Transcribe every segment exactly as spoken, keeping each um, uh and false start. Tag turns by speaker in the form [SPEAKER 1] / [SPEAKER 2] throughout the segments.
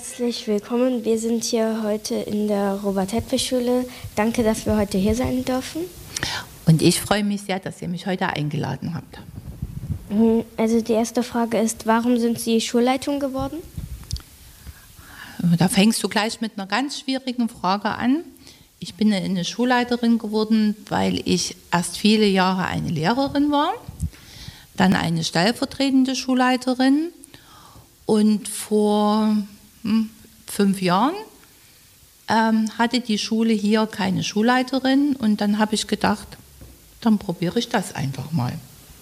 [SPEAKER 1] Herzlich willkommen. Wir sind hier heute in der Robert-Hedwig-Schule. Danke, dass wir heute hier sein dürfen.
[SPEAKER 2] Und ich freue mich sehr, dass ihr mich heute eingeladen habt.
[SPEAKER 1] Also die erste Frage ist, warum sind Sie Schulleitung geworden?
[SPEAKER 2] Da fängst du gleich mit einer ganz schwierigen Frage an. Ich bin eine Schulleiterin geworden, weil ich erst viele Jahre eine Lehrerin war, dann eine stellvertretende Schulleiterin und vor hm, fünf Jahren ähm, hatte die Schule hier keine Schulleiterin und dann habe ich gedacht, dann probiere ich das einfach mal.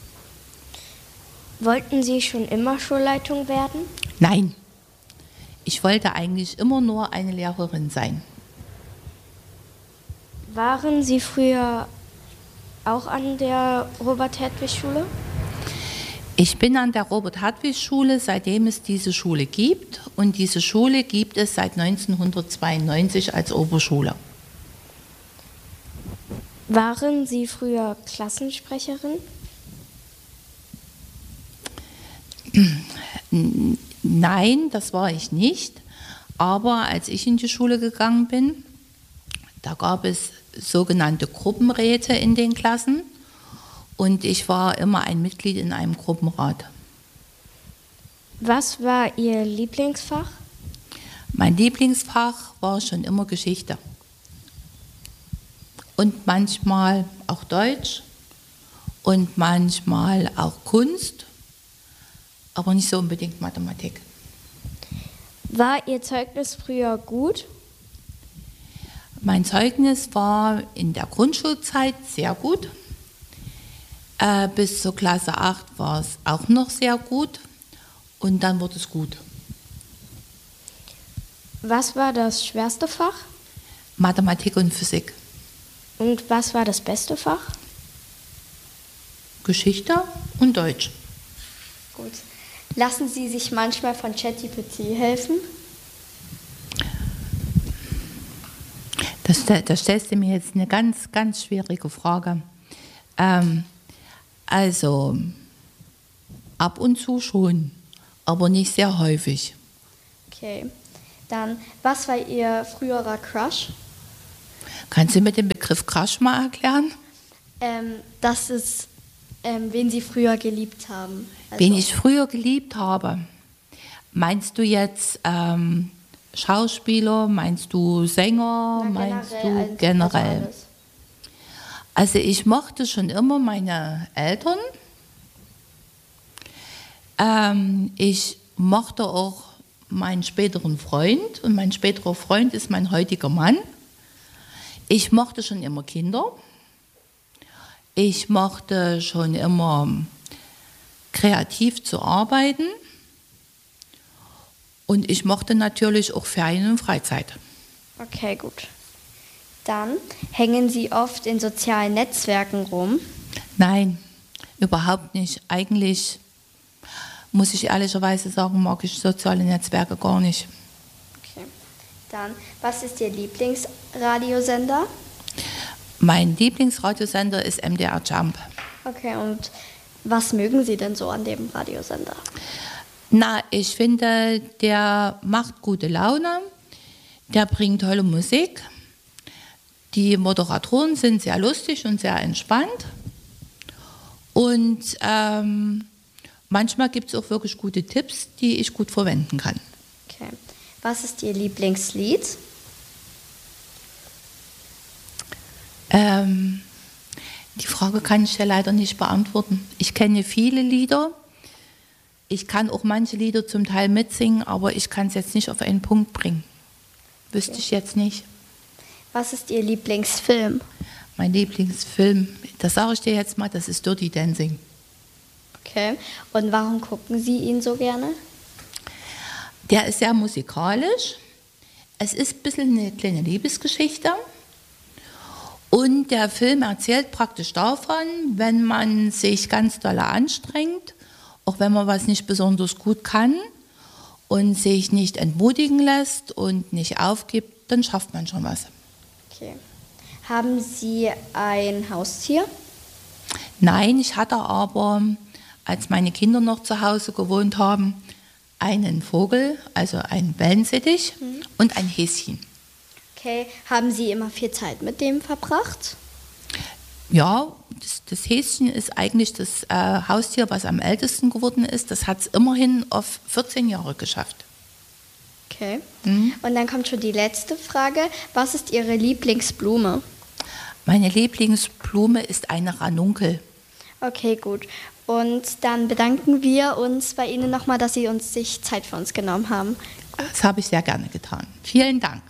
[SPEAKER 1] Wollten Sie schon immer Schulleitung werden?
[SPEAKER 2] Nein, ich wollte eigentlich immer nur eine Lehrerin sein.
[SPEAKER 1] Waren Sie früher auch an der Robert-Hedwig-Schule?
[SPEAKER 2] Ich bin an der Robert-Hedwig-Schule, seitdem es diese Schule gibt. Und diese Schule gibt es seit neunzehnhundertzweiundneunzig als Oberschule.
[SPEAKER 1] Waren Sie früher Klassensprecherin?
[SPEAKER 2] Nein, das war ich nicht. Aber als ich in die Schule gegangen bin, da gab es sogenannte Gruppenräte in den Klassen. Und ich war immer ein Mitglied in einem Gruppenrat.
[SPEAKER 1] Was war Ihr Lieblingsfach?
[SPEAKER 2] Mein Lieblingsfach war schon immer Geschichte. Und manchmal auch Deutsch und manchmal auch Kunst, aber nicht so unbedingt Mathematik.
[SPEAKER 1] War Ihr Zeugnis früher gut?
[SPEAKER 2] Mein Zeugnis war in der Grundschulzeit sehr gut. Äh, bis zur Klasse acht war es auch noch sehr gut und dann wurde es gut.
[SPEAKER 1] Was war das schwerste Fach?
[SPEAKER 2] Mathematik und Physik.
[SPEAKER 1] Und was war das beste Fach?
[SPEAKER 2] Geschichte und Deutsch.
[SPEAKER 1] Gut. Lassen Sie sich manchmal von ChatGPT helfen?
[SPEAKER 2] Das, das stellst du mir jetzt eine ganz, ganz schwierige Frage. Ähm, Also, ab und zu schon, aber nicht sehr häufig.
[SPEAKER 1] Okay, dann, was war Ihr früherer Crush?
[SPEAKER 2] Kannst du mir den Begriff Crush mal erklären?
[SPEAKER 1] Ähm, das ist, ähm, wen Sie früher geliebt haben. Also,
[SPEAKER 2] Wen ich früher geliebt habe. Meinst du jetzt ähm, Schauspieler, meinst du Sänger,
[SPEAKER 1] na,
[SPEAKER 2] meinst
[SPEAKER 1] generell,
[SPEAKER 2] du generell?
[SPEAKER 1] Also alles.
[SPEAKER 2] Also ich mochte schon immer meine Eltern. Ähm, ich mochte auch meinen späteren Freund und mein späterer Freund ist mein heutiger Mann. Ich mochte schon immer Kinder. Ich mochte schon immer kreativ zu arbeiten. Und ich mochte natürlich auch Ferien und Freizeit.
[SPEAKER 1] Okay, gut. Dann hängen Sie oft in sozialen Netzwerken rum?
[SPEAKER 2] Nein, überhaupt nicht. Eigentlich, muss ich ehrlicherweise sagen, mag ich soziale Netzwerke gar nicht.
[SPEAKER 1] Okay. Dann, was ist Ihr Lieblingsradiosender?
[SPEAKER 2] Mein Lieblingsradiosender ist M D R Jump.
[SPEAKER 1] Okay, und was mögen Sie denn so an dem Radiosender?
[SPEAKER 2] Na, ich finde, der macht gute Laune, der bringt tolle Musik. Die Moderatoren sind sehr lustig und sehr entspannt. Und ähm, manchmal gibt es auch wirklich gute Tipps, die ich gut verwenden kann.
[SPEAKER 1] Okay. Was ist Ihr Lieblingslied?
[SPEAKER 2] Ähm, die Frage kann ich ja leider nicht beantworten. Ich kenne viele Lieder. Ich kann auch manche Lieder zum Teil mitsingen, aber ich kann es jetzt nicht auf einen Punkt bringen. Wüsste
[SPEAKER 1] Okay.
[SPEAKER 2] ich jetzt nicht.
[SPEAKER 1] Was ist Ihr Lieblingsfilm?
[SPEAKER 2] Mein Lieblingsfilm, das sage ich dir jetzt mal, das ist Dirty Dancing.
[SPEAKER 1] Okay. Und warum gucken Sie ihn so gerne?
[SPEAKER 2] Der ist sehr musikalisch. Es ist ein bisschen eine kleine Liebesgeschichte. Und der Film erzählt praktisch davon, wenn man sich ganz doll anstrengt, auch wenn man was nicht besonders gut kann und sich nicht entmutigen lässt und nicht aufgibt, dann schafft man schon was.
[SPEAKER 1] Okay. Haben Sie ein Haustier?
[SPEAKER 2] Nein, ich hatte aber, als meine Kinder noch zu Hause gewohnt haben, einen Vogel, also einen Wellensittich mhm. und ein Häschen.
[SPEAKER 3] Okay, haben Sie immer viel Zeit mit dem verbracht?
[SPEAKER 2] Ja, das, das Häschen ist eigentlich das äh, Haustier, was am ältesten geworden ist. Das hat es immerhin auf vierzehn Jahre geschafft.
[SPEAKER 3] Okay, mhm. Und dann kommt schon die letzte Frage. Was ist Ihre Lieblingsblume?
[SPEAKER 2] Meine Lieblingsblume ist eine Ranunkel.
[SPEAKER 3] Okay, gut. Und dann bedanken wir uns bei Ihnen nochmal, dass Sie uns sich Zeit für uns genommen haben.
[SPEAKER 2] Das habe ich sehr gerne getan. Vielen Dank.